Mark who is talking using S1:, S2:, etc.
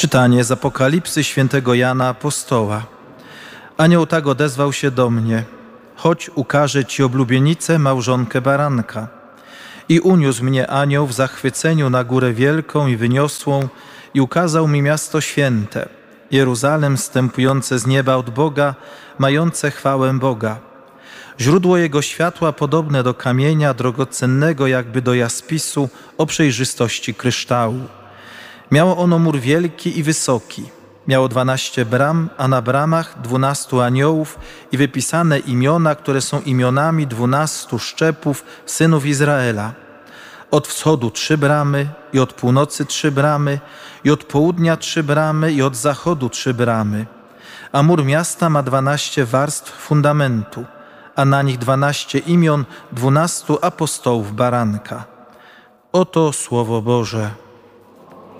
S1: Czytanie z Apokalipsy świętego Jana Apostoła. Anioł tak odezwał się do mnie: chodź, ukażę ci oblubienicę, małżonkę baranka. I uniósł mnie anioł w zachwyceniu na górę wielką i wyniosłą i ukazał mi miasto święte, Jeruzalem zstępujące z nieba od Boga, mające chwałę Boga. Źródło jego światła podobne do kamienia drogocennego, jakby do jaspisu, o przejrzystości kryształu. Miało ono mur wielki i wysoki. Miało 12 bram, a na bramach 12 aniołów i wypisane imiona, które są imionami 12 szczepów synów Izraela. Od wschodu 3 bramy, i od północy 3 bramy, i od południa 3 bramy, i od zachodu 3 bramy. A mur miasta ma 12 warstw fundamentu, a na nich 12 imion 12 apostołów baranka. Oto Słowo Boże.